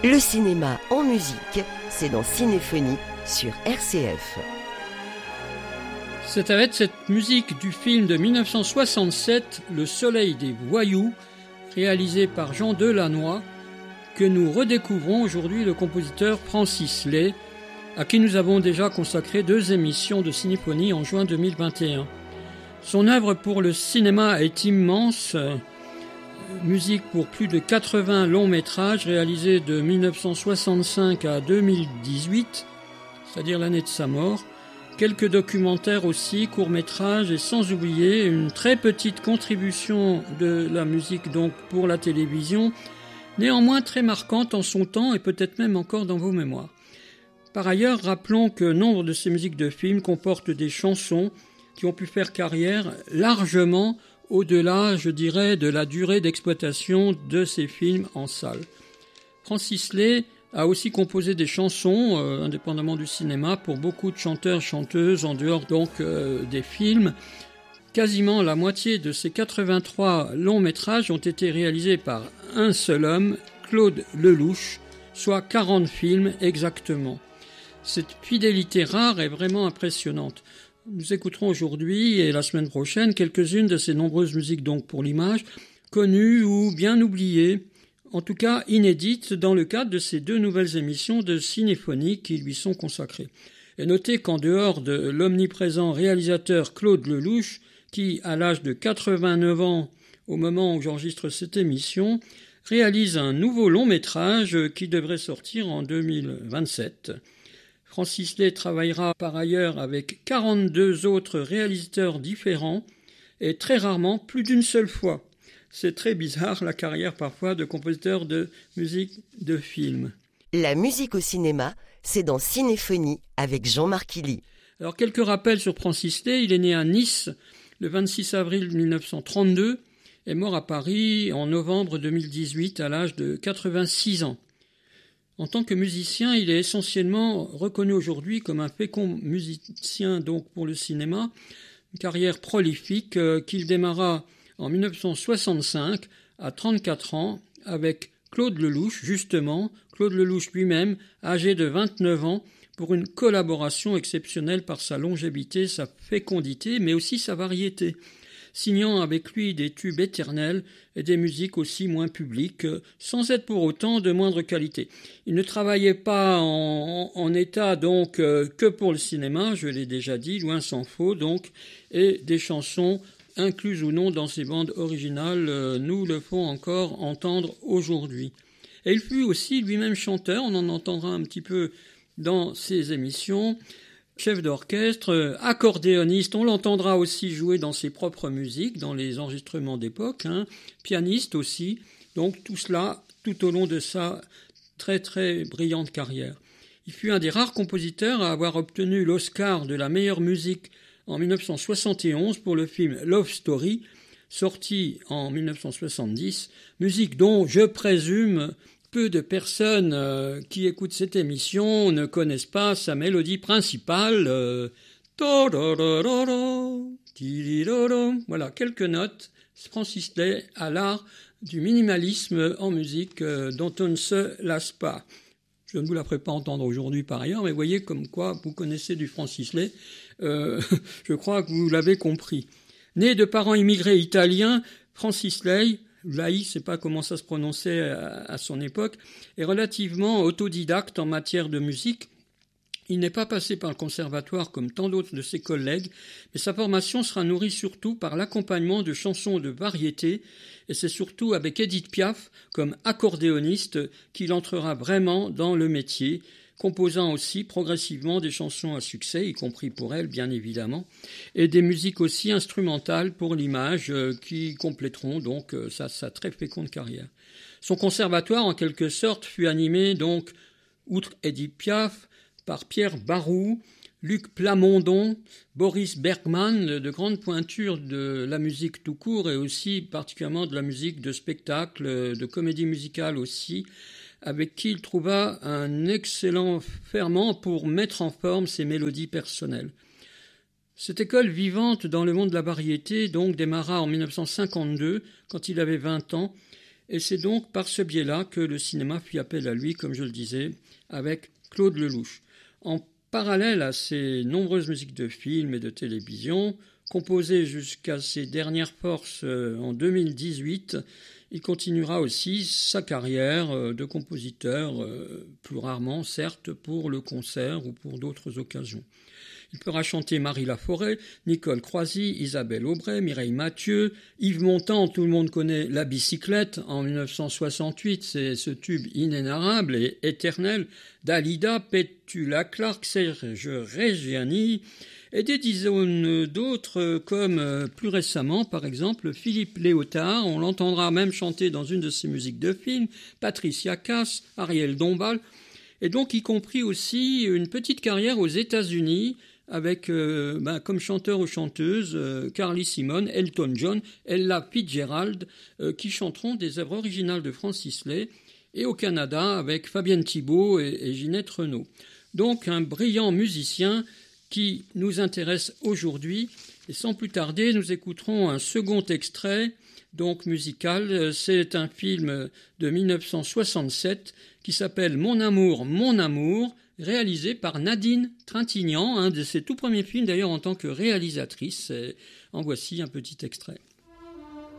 Le cinéma en musique, c'est dans Cinéphonie sur RCF. C'est avec cette musique du film de 1967, Le Soleil des Voyous, réalisé par Jean Delannoy, que nous redécouvrons aujourd'hui le compositeur Francis Lay, à qui nous avons déjà consacré 2 émissions de Cinéphonie en juin 2021. Son œuvre pour le cinéma est immense, musique pour plus de 80 longs métrages réalisés de 1965 à 2018, c'est-à-dire l'année de sa mort, quelques documentaires aussi, courts-métrages et sans oublier une très petite contribution de la musique donc pour la télévision, néanmoins très marquante en son temps et peut-être même encore dans vos mémoires. Par ailleurs, rappelons que nombre de ces musiques de films comportent des chansons qui ont pu faire carrière largement au-delà, je dirais, de la durée d'exploitation de ces films en salle. Francis Lay a aussi composé des chansons, indépendamment du cinéma, pour beaucoup de chanteurs-chanteuses en dehors donc des films. Quasiment la moitié de ces 83 longs métrages ont été réalisés par un seul homme, Claude Lelouch, soit 40 films exactement. Cette fidélité rare est vraiment impressionnante. Nous écouterons aujourd'hui et la semaine prochaine quelques-unes de ces nombreuses musiques donc pour l'image, connues ou bien oubliées, en tout cas inédites dans le cadre de ces 2 nouvelles émissions de Cinéphonie qui lui sont consacrées. Et notez qu'en dehors de l'omniprésent réalisateur Claude Lelouch, qui, à l'âge de 89 ans au moment où j'enregistre cette émission, réalise un nouveau long-métrage qui devrait sortir en 2027. Francis Lay travaillera par ailleurs avec 42 autres réalisateurs différents et très rarement plus d'une seule fois. C'est très bizarre la carrière parfois de compositeur de musique de film. La musique au cinéma, c'est dans Cinéphonie avec Jean-Marc Illy. Alors quelques rappels sur Francis Lay. Il est né à Nice le 26 avril 1932 et mort à Paris en novembre 2018 à l'âge de 86 ans. En tant que musicien, il est essentiellement reconnu aujourd'hui comme un fécond musicien donc pour le cinéma, une carrière prolifique qu'il démarra en 1965 à 34 ans avec Claude Lelouch, justement, Claude Lelouch lui-même, âgé de 29 ans, pour une collaboration exceptionnelle par sa longévité, sa fécondité, mais aussi sa variété, signant avec lui des tubes éternels et des musiques aussi moins publiques, sans être pour autant de moindre qualité. Il ne travaillait pas en état donc que pour le cinéma, je l'ai déjà dit, loin s'en faut donc, et des chansons incluses ou non dans ses bandes originales nous le font encore entendre aujourd'hui. Et il fut aussi lui-même chanteur, on en entendra un petit peu dans ses émissions, chef d'orchestre, accordéoniste, on l'entendra aussi jouer dans ses propres musiques, dans les enregistrements d'époque, pianiste aussi, donc tout cela tout au long de sa très très brillante carrière. Il fut un des rares compositeurs à avoir obtenu l'Oscar de la meilleure musique en 1971 pour le film Love Story, sorti en 1970, musique dont je présume peu de personnes qui écoutent cette émission ne connaissent pas sa mélodie principale. Voilà, quelques notes. Francis Lay à l'art du minimalisme en musique dont on ne se lasse pas. Je ne vous la ferai pas entendre aujourd'hui par ailleurs, mais voyez comme quoi vous connaissez du Francis Lay. Je crois que vous l'avez compris. Né de parents immigrés italiens, Francis Lay, Lai, je ne sais pas comment ça se prononçait à son époque, est relativement autodidacte en matière de musique. Il n'est pas passé par le conservatoire comme tant d'autres de ses collègues, mais sa formation sera nourrie surtout par l'accompagnement de chansons de variété, et c'est surtout avec Édith Piaf comme accordéoniste qu'il entrera vraiment dans le métier, composant aussi progressivement des chansons à succès, y compris pour elle bien évidemment, et des musiques aussi instrumentales pour l'image qui compléteront donc sa très féconde carrière. Son conservatoire en quelque sorte fut animé donc, outre Édith Piaf, par Pierre Barroux, Luc Plamondon, Boris Bergman, de grandes pointures de la musique tout court et aussi particulièrement de la musique de spectacle, de comédie musicale aussi, avec qui il trouva un excellent ferment pour mettre en forme ses mélodies personnelles. Cette école vivante dans le monde de la variété donc démarra en 1952, quand il avait 20 ans, Et c'est donc par ce biais-là que le cinéma fit appel à lui, comme je le disais, avec Claude Lelouch. En parallèle à ses nombreuses musiques de films et de télévision, composées jusqu'à ses dernières forces en 2018, il continuera aussi sa carrière de compositeur, plus rarement certes pour le concert ou pour d'autres occasions. Il fera chanter Marie Laforêt, Nicole Croisy, Isabelle Aubray, Mireille Mathieu, Yves Montand, tout le monde connaît La Bicyclette en 1968, c'est ce tube inénarrable et éternel, Dalida, Petula Clark, Serge Reggiani, et des dizaines d'autres comme plus récemment par exemple Philippe Léotard, on l'entendra même chanter dans une de ses musiques de film, Patricia Cass, Ariel Dombal, et donc y compris aussi une petite carrière aux États-Unis avec comme chanteur ou chanteuse Carly Simon, Elton John, Ella Fitzgerald qui chanteront des œuvres originales de Francis Lai, et au Canada avec Fabienne Thibault et Ginette Renaud. Donc un brillant musicien qui nous intéresse aujourd'hui, et sans plus tarder nous écouterons un second extrait donc musical. C'est un film de 1967 qui s'appelle Mon amour, réalisé par Nadine Trintignant, un de ses tout premiers films d'ailleurs en tant que réalisatrice. En voici un petit extrait.